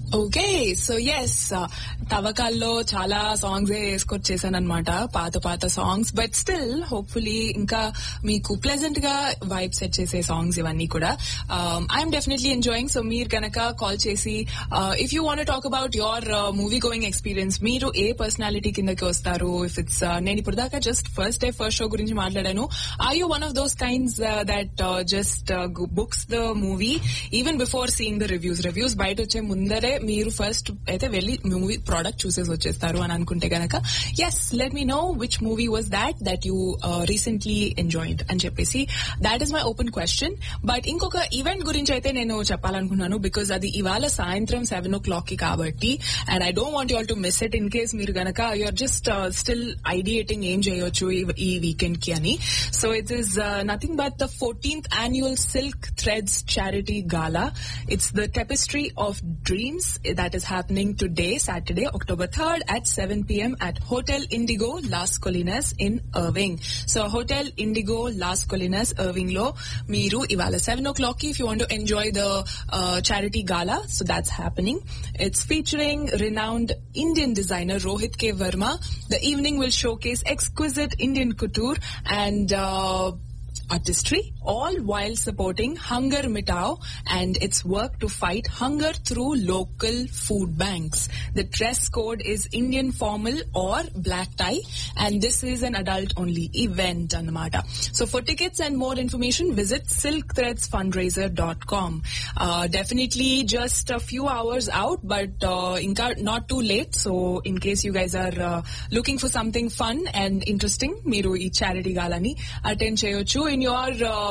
Okay so yes తవ్వకాల్లో చాలా songs వేసుకొచ్చేసాను అనమాట, పాత సాంగ్స్. బట్ స్టిల్ హోప్ఫుల్లీ ఇంకా మీకు ప్లెజెంట్ గా వైబ్ సెట్ చేసే సాంగ్స్ ఇవన్నీ కూడా. I'm definitely enjoying. సో మీరు కనుక కాల్ చేసి if you want talk about your movie going experience, మీరు ఏ పర్సనాలిటీ కిందకి వస్తారు? ఇఫ్ ఇట్స్ నేను ఇప్పుడు దాకా just first day first show గురించి మాట్లాడాను. Are you one of those kinds that just books the movie even before seeing the reviews బయట వచ్చే ముందరే మీరు ఫస్ట్ అయితే వెళ్లి మూవీ ప్రోడక్ట్ చూసేసి వచ్చేస్తారు అని అనుకుంటే గనక yes let me no which movie was that you recently enjoyed అని చెప్పేసి. That is my open question. But ఇంకొక ఈవెంట్ గురించి అయితే నేను చెప్పాలనుకున్నాను, బికాజ్ అది ఇవాళ సాయంత్రం 7 o'clock కి కాబట్టి, and I don't want you all to miss it in case మీరు గనక యూఆర్ జస్ట్ స్టిల్ ఐడియేటింగ్ ఏం చేయొచ్చు ఈ వీకెండ్ కి అని. So it is nothing but the 14th annual Silk Threads Charity Gala. It's the Tapestry of Dreams that is happening today, Saturday, October 3rd at 7 p.m. at Hotel Indigo, Las Colinas in Irving. So Hotel Indigo, Las Colinas, Irving lo meeru ivala 7 o'clock ki if you want to enjoy the charity gala. So that's happening. It's featuring renowned Indian designer Rohit K. Verma. The evening will showcase exquisite Indian couture and artistry, all while supporting Hunger Mitao and its work to fight hunger through local food banks. The dress code is Indian formal or black tie, and this is an adult-only event. Anamata. So for tickets and more information, visit silkthreadsfundraiser.com. Definitely just a few hours out, but not too late. So in case you guys are looking for something fun and interesting, meeru ee charity gala ni attend cheyochu in your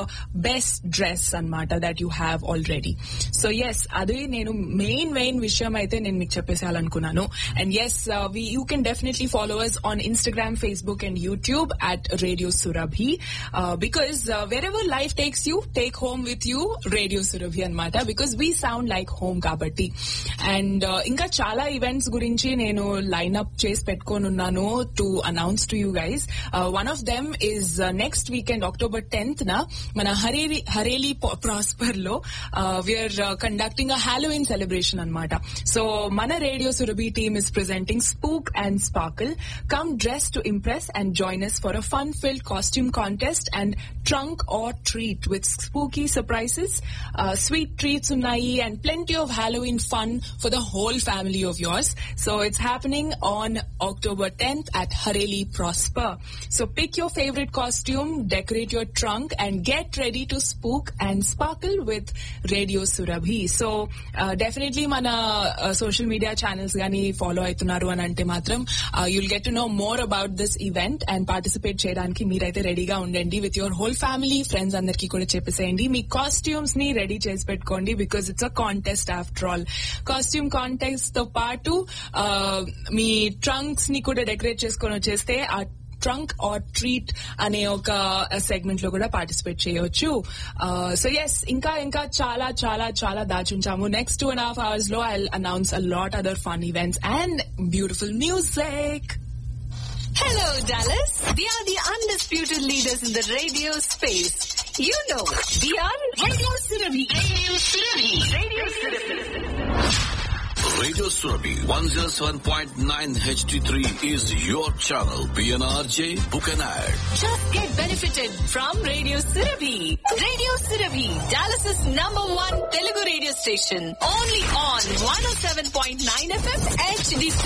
best dress anamata that you have already. So yes, adi nenu main vishayam aithe nenu meeku cheppesalanukunnanu. And yes, you can definitely follow us on Instagram, Facebook and YouTube at Radio Surabhi, because wherever life takes you, take home with you Radio Surabhi anamata, because we sound like home kabatti. And inka chala events gurinchi nenu line up chesi pettukonunnanu to announce to you guys. One of them is next weekend, October 10th na mana Hareli Prosper lo we are conducting a Halloween celebration anamata. So mana Radio Surabhi team is presenting Spook and Sparkle. Come dressed to impress and join us for a fun-filled costume contest and trunk or treat with spooky surprises, sweet treats unnayi and plenty of Halloween fun for the whole family of yours. So it's happening on October 10th at Hareli Prosper. So pick your favorite costume, decorate your trunk and get ready to spook and sparkle with Radio Surabhi. So definitely mana social media channels gani follow aitunnaru ani ante matram you'll get to know more about this event and participate cheyadaniki meeraithe ready ga undandi with your whole family, friends andarki kuda cheppeseyandi. Me costumes ని ready చేసి పెట్టుకోండి, because it's a contest after all. Costume contest తో పాటు మీ trunks ని కూడా decorate చేసుకొని వచ్చేస్తే ఆ ట్రంక్ ఆర్ ట్రీట్ అనే ఒక సెగ్మెంట్ లో కూడా పార్టిసిపేట్ చేయొచ్చు. సో ఎస్, ఇంకా చాలా చాలా చాలా దాచుంచాము. నెక్స్ట్ 2.5 hours లో I announce a lot other fun events and beautiful music. Hello, Dallas. We are the undisputed leaders in the radio space. You know, we are Radio Surabhi. Radio Surabhi. Radio Surabhi. Radio Surabhi 107.9 HD3 is your channel. PNRJ, book an ad. Just get benefited from Radio Surabhi. Radio Surabhi, Dallas's #1 Telugu radio station. Only on 107.9 FM HD3.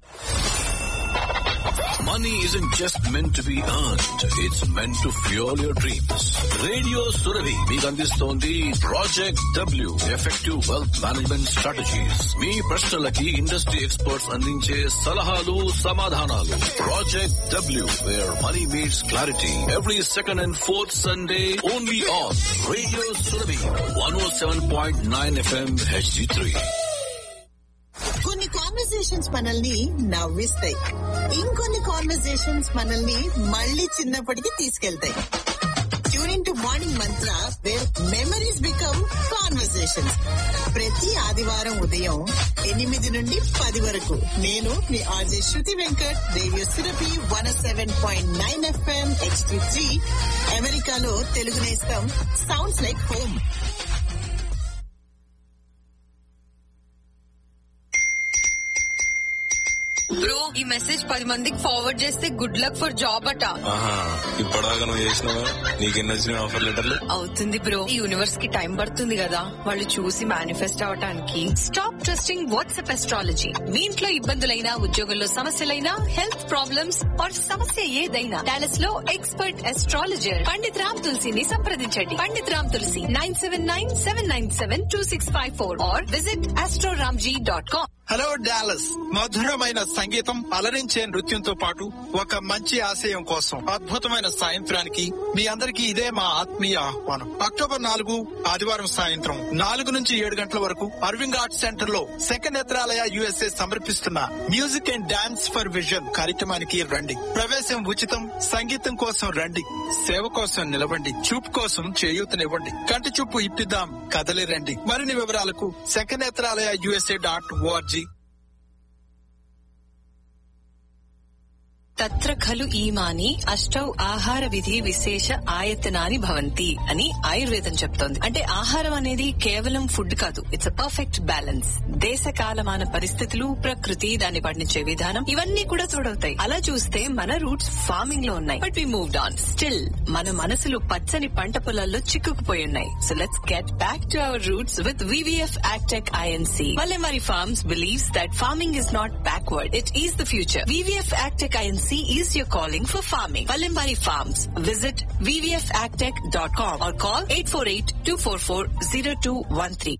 Money isn't just meant to be earned. It's meant to fuel your dreams. Radio Surabhi మీకు అందిస్తోంది Project W, Effective Wealth Management Strategies. మీ ప్రశ్నలకి industry experts అందించే సలహాలు, సమాధానాలు. Project W, where money meets clarity. Every second and fourth Sunday, only on Radio Surabhi 107.9 FM HD3. కొన్ని conversations మనల్ని నవ్విస్తాయి, ఇంకొన్ని conversations మనల్ని మళ్ళీ చిన్నప్పటికి తీసుకెళ్తాయి. Tune in to morning Mantra, wear memories become conversations. ప్రతి ఆదివారం ఉదయం 8 నుండి 10 వరకు నేను మీ ఆర్జే శృతి Venkat, radio Surabhi 107.9 FM HD3, అమెరికాలో తెలుగు నేస్తం సౌండ్స్ లైక్ హోమ్. బ్రో ఈ మెసేజ్ 10 మందికి ఫార్వర్డ్ చేస్తే గుడ్ లక్ ఫర్ జాబ్ అట. ఇప్పటిదాకా నువ్వు చేసినావా? నీకెన్ని వచ్చిన ఆఫర్ లెటర్లు? అవుతుంది బ్రో, ఈ యూనివర్స్ కి టైం పడుతుంది కదా వాళ్ళు చూసి మేనిఫెస్ట్ అవటానికి. Stop trusting WhatsApp astrology. మీ ఇంట్లో ఇబ్బందులైనా, ఉద్యోగంలో సమస్యలైనా, హెల్త్ ప్రాబ్లమ్స్ ఆర్ సమస్య ఏదైనా డాలస్ లో ఎక్స్పర్ట్ అస్ట్రాలజర్ పండిత్ రామ్ తులసిని సంప్రదించండి. పండిత్ రామ్ తులసి 979-797-2654 are visit astroramji.com. Hello Dallas, మధురమైన సంగీతం, అలరించే నృత్యంతో పాటు ఒక మంచి ఆశయం కోసం అద్భుతమైన సాయంత్రానికి మీ అందరికీ ఇదే మా ఆత్మీయ ఆహ్వానం. అక్టోబర్ 4 ఆదివారం సాయంత్రం 4 నుంచి 7 గంటల వరకు అర్వింగ్ ఆర్ట్స్ సెంటర్ లో సెకండ్ నేత్రాలయ USA సమర్పిస్తున్న music and dance for vision కార్యక్రమానికి రండి. ప్రవేశం ఉచితం. సంగీతం కోసం రండి, సేవ కోసం నిలవండి, చూపు కోసం చేయూతనివ్వండి. కంటి చూపు ఇప్పిద్దాం, కదలి రండి. మరిన్ని వివరాలకు సెకండ్ నేత్రాలయ USA.org. తత్ర ఖలు ఈమాని అష్టౌ ఆహార విధి విశేష ఆయతనాని భవంతి అని ఆయుర్వేదం చెప్తోంది. అంటే ఆహారం అనేది కేవలం ఫుడ్ కాదు, ఇట్స్ అ పర్ఫెక్ట్ బ్యాలెన్స్. దేశ కాలమాన పరిస్థితులు, ప్రకృతి, దాన్ని పండించే విధానం, ఇవన్నీ కూడా తోడవుతాయి. అలా చూస్తే మన రూట్స్ ఫార్మింగ్ లో ఉన్నాయి, but we moved on. Still మన మనసులు పచ్చని పంట పొలాల్లో చిక్కుకుపోయి ఉన్నాయి. So let's get back to our roots with VVF Agtech INC. Valemari Farms believes that farming is not backward, it is the future. VVF Agtech INC is your calling for farming. Valemari Farms. Visit vvfagtech.com or call 848-244-0213.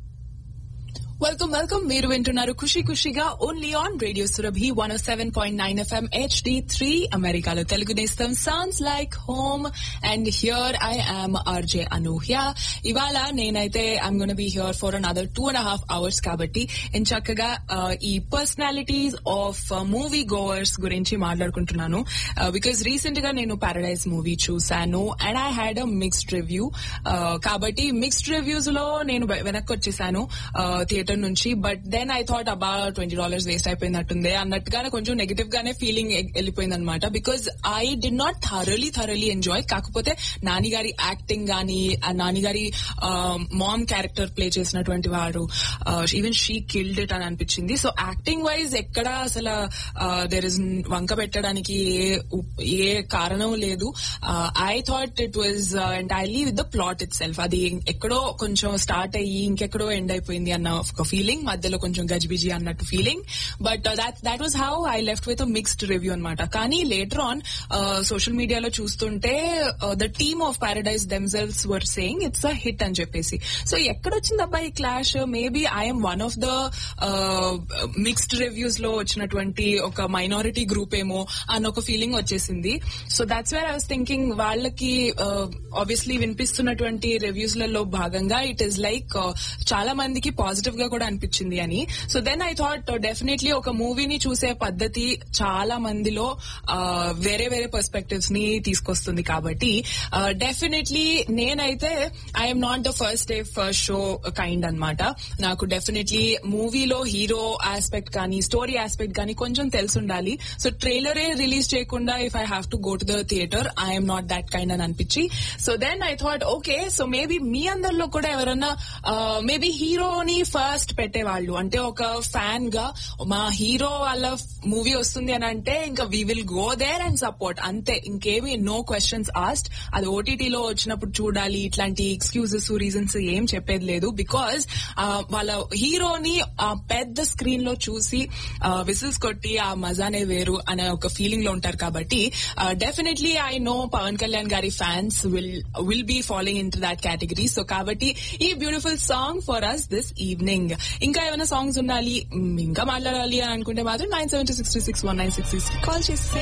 Welcome. మీరు వింటున్నారు ఖుషి ఖుషిగా only on radio Surabhi 107.9 FM HD3 అమెరికాలో తెలుగు నేస్తం sounds like home. And here I am RJ అనూహ్య. ఇవాళ నేనైతే I'm gonna be here for another 2.5 hours కాబట్టి నేను చక్కగా ఈ పర్సనాలిటీస్ ఆఫ్ మూవీ గోవర్స్ గురించి మాట్లాడుకుంటున్నాను. బికాస్ రీసెంట్ గా నేను పారడైజ్ మూవీ చూసాను and I had a mixed review. కాబట్టి మిక్స్డ్ రివ్యూస్ లో నేను వెనక్కి వచ్చేసాను థియేటర్ నుంచి. బట్ దెన్ ఐ థాట్ అబ్బా $20 వేస్ట్ అయిపోయినట్టుంది అన్నట్టుగానే కొంచెం నెగటివ్ గానే ఫీలింగ్ వెళ్ళిపోయింది అనమాట. Because I did not thoroughly enjoy. కాకపోతే నాని గారి యాక్టింగ్ గానీ, నాని గారి మామ్ క్యారెక్టర్ ప్లే చేసినటువంటి వారు, ఈవెన్ షీ కిల్డ్ ఇట్ అని అనిపించింది. సో యాక్టింగ్ వైజ్ ఎక్కడ అసలు దెర్ ఇస్ వంక పెట్టడానికి ఏ కారణం లేదు. I thought it was entirely with the plot it self. అది ఎక్కడో కొంచెం స్టార్ట్ అయ్యి ఇంకెక్కడో ఎండ్ అయిపోయింది అన్న ఒక ఫీలింగ్, మధ్యలో కొంచెం గజిబిజి అన్నట్టు feeling. But that was how I left with a mixed review అనమాట. కానీ లేటర్ ఆన్ సోషల్ మీడియాలో చూస్తుంటే the team of paradise themselves were saying it's a hit అని చెప్పేసి. సో ఎక్కడొచ్చింది అబ్బా ఈ clash? Maybe I'm one of the mixed reviews లో వచ్చినటువంటి ఒక మైనారిటీ గ్రూప్ ఏమో అన్న ఒక ఫీలింగ్ వచ్చేసింది. So that's where I was thinking వాళ్ళకి ఆబ్వియస్లీ వినిపిస్తున్నటువంటి రివ్యూస్ లలో భాగంగా ఇట్ ఈస్ లైక్ చాలా మందికి పాజిటివ్ గా కూడా అనిపించింది అని. So then I thought definitely ఒక మూవీని చూసే పద్ధతి చాలా మందిలో వేరే వేరే పర్స్పెక్టివ్స్ ని తీసుకొస్తుంది. కాబట్టి డెఫినెట్లీ నేనైతే I'm not the first day first show kind అనమాట. నాకు డెఫినెట్లీ మూవీలో హీరో ఆస్పెక్ట్ కానీ, స్టోరీ ఆస్పెక్ట్ కానీ కొంచెం తెలిసి ఉండాలి. సో ట్రైలరే రిలీజ్ చేయకుండా if I have to go to the theatre I'm not that kind అని అనిపించి, so then I thought okay, so maybe మీ అందరిలో కూడా ఎవరన్నా మేబీ హీరోని ఫస్ట్ పెట్టేవాళ్ళు, అంటే ఒక ఫ్యాన్ గా మా హీరో వాళ్ళ మూవీ వస్తుంది అని అంటే ఇంకా we will go there and support, అంతే. ఇంకేమి నో క్వశ్చన్స్ ఆస్క్డ్. అది ఓటీటీలో వచ్చినప్పుడు చూడాలి, ఇట్లాంటి ఎక్స్క్యూజెస్ రీజన్స్ ఏం చెప్పేది లేదు. బికాజ్ వాళ్ళ హీరోని ఆ పెద్ద స్క్రీన్ లో చూసి విసిల్స్ కొట్టి ఆ మజానే వేరు అనే ఒక ఫీలింగ్ లో ఉంటారు. కాబట్టి definitely I know Pawan Kalyan గారి fans will be following in to that category. So కాబట్టి ఈ beautiful song for us this evening. ఇంకా ఏమైనా సాంగ్స్ ఉండాలి, ఇంకా మాట్లాడాలి అని అనుకుంటే మాత్రం 972-636-1966 కాల్ చేసి